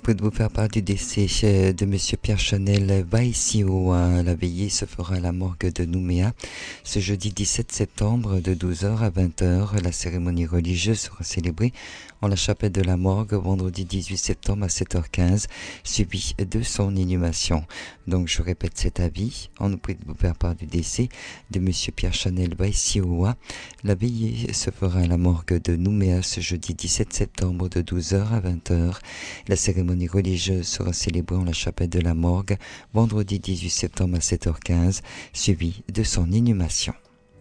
prie de vous faire part du décès de Monsieur Pierre Chanel Vaissio. La veillée se fera à la morgue de Nouméa ce jeudi 17 septembre de 12h à 20h. La cérémonie religieuse sera célébrée en la chapelle de la morgue vendredi 18 septembre à 7h15, suivi de son inhumation. Donc je répète cet avis. On nous prie de vous faire part du décès de Monsieur Pierre Chanel Vaissio. La veillée se fera à la morgue de Nouméa ce jeudi 17 septembre de 12h à 20h. La cérémonie religieuse sera célébrée en la chapelle de la morgue vendredi 18 septembre à 7h15, suivi de son inhumation.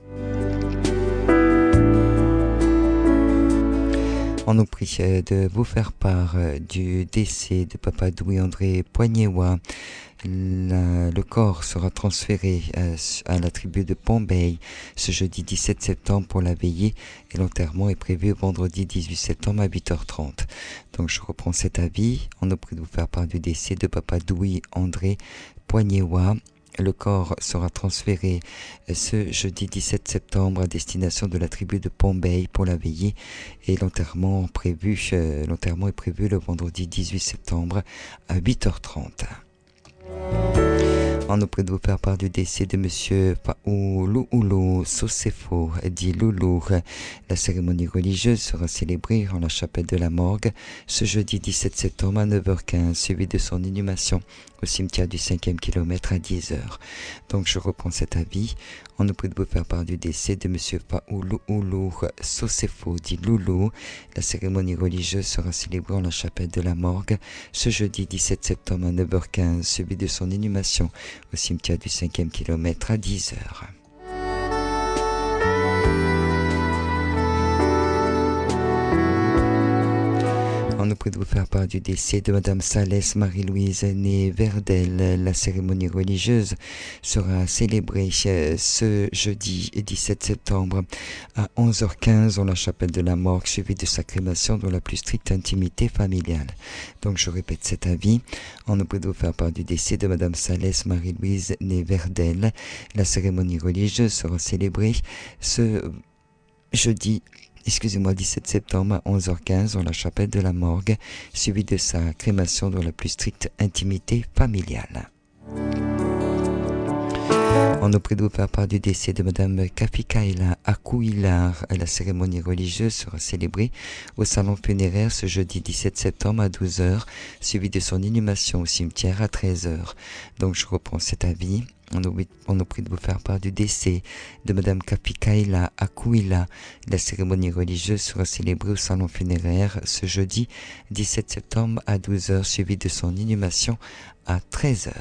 On nous prie de vous faire part du décès de Papa Louis-André Poignéwa. Le corps sera transféré à la tribu de Pombey ce jeudi 17 septembre pour la veillée et l'enterrement est prévu vendredi 18 septembre à 8h30. Donc je reprends cet avis. On nous prie de vous faire part du décès de Papa Louis-André Poignéwa. Le corps sera transféré ce jeudi 17 septembre à destination de la tribu de Pombey pour la veillée et l'enterrement est prévu le vendredi 18 septembre à 8h30. On nous prie de vous faire part du décès de Monsieur Pauluulu Sosefo, dit Loulou. La cérémonie religieuse sera célébrée en la chapelle de la morgue ce jeudi 17 septembre à 9h15, suivi de son inhumation au cimetière du 5e kilomètre à 10h. Donc je reprends cet avis. On nous prie de vous faire part du décès de Monsieur Pauluulu Sosefo, dit Loulou. La cérémonie religieuse sera célébrée en la chapelle de la morgue ce jeudi 17 septembre à 9h15, suivi de son inhumation au cimetière du 5e kilomètre à 10h. On nous prie de vous faire part du décès de Madame Salès Marie-Louise née Verdel. La cérémonie religieuse sera célébrée ce jeudi 17 septembre à 11h15 dans la chapelle de la morgue, suivie de sa crémation dans la plus stricte intimité familiale. Donc je répète cet avis. On nous prie de vous faire part du décès de Madame Salès Marie-Louise née Verdel. La cérémonie religieuse sera célébrée ce jeudi 17 septembre à 11h15 dans la chapelle de la morgue, suivi de sa crémation dans la plus stricte intimité familiale. On nous prie de vous faire part du décès de Madame Kafikaila Akouilar. La cérémonie religieuse sera célébrée au salon funéraire ce jeudi 17 septembre à 12h, suivi de son inhumation au cimetière à 13h. Donc je reprends cet avis. On nous prie de vous faire part du décès de Madame Kafikaila Akouila. La cérémonie religieuse sera célébrée au salon funéraire ce jeudi 17 septembre à 12h, suivi de son inhumation à 13h.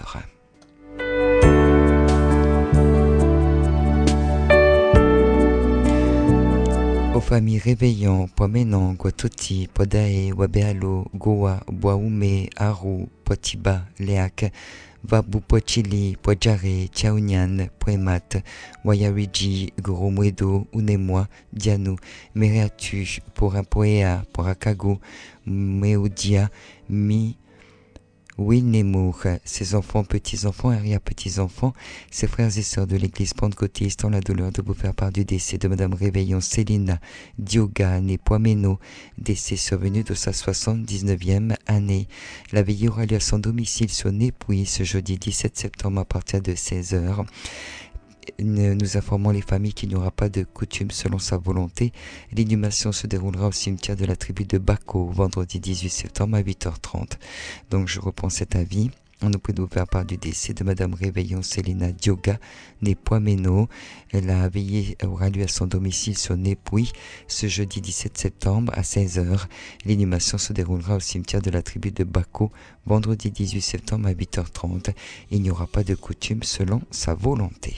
Aux familles Réveillon, Poimenon, Guatoti, Podae, Wabealo, Goa, Boaume, Aru, Potiba, Leak, Vabu Pochili, Poajare, Tchaounian, Poemat, Wayariji, Goromwedo, Unemwa, Dianu, Mereatu, Porapoea, Porakago, Meudia, Mi, Winemour, ses enfants, petits-enfants, arrière-petits-enfants, ses frères et sœurs de l'église pentecôtiste ont la douleur de vous faire part du décès de Madame Réveillon Célina Dioga, née Poimeno, décès survenu de sa 79e année. La veillée aura lieu à son domicile sur Népouy ce jeudi 17 septembre à partir de 16h. Nous informons les familles qu'il n'y aura pas de coutume selon sa volonté. L'inhumation se déroulera au cimetière de la tribu de Bako vendredi 18 septembre à 8h30. Donc je reprends cet avis. On nous prie de vous faire part du décès de Madame Réveillon Célina Dioga, née Poimeno. La veillée aura lieu à son domicile sur Népouy ce jeudi 17 septembre à 16h. L'inhumation se déroulera au cimetière de la tribu de Bako vendredi 18 septembre à 8h30. Il n'y aura pas de coutume selon sa volonté.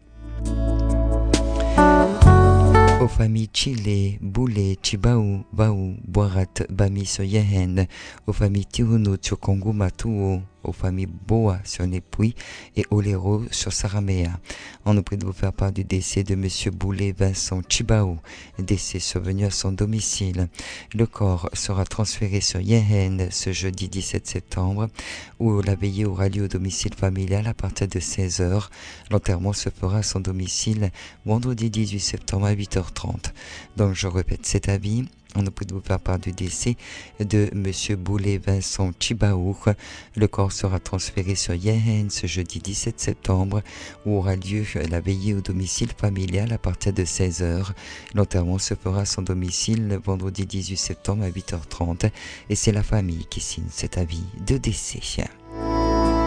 Aux familles Chile, Boulé, Chibao, Baou, Boarat, Bami sur Yehen, aux familles Tiruno, Tchokongu, Matuo, aux familles Boa sur Népouy et Olero sur Saramea. On nous prie de vous faire part du décès de Monsieur Boulé Vincent Chibao, décès survenu à son domicile. Le corps sera transféré sur Yehen ce jeudi 17 septembre, où la veillée aura lieu au domicile familial à partir de 16h. L'enterrement se fera à son domicile vendredi 18 septembre à 8h30. Donc je répète cet avis. On a pu vous faire part du décès de M. Boulay Vincent Chibaour. Le corps sera transféré sur Yehen ce jeudi 17 septembre où aura lieu la veillée au domicile familial à partir de 16h. L'enterrement se fera à son domicile le vendredi 18 septembre à 8h30 et c'est la famille qui signe cet avis de décès.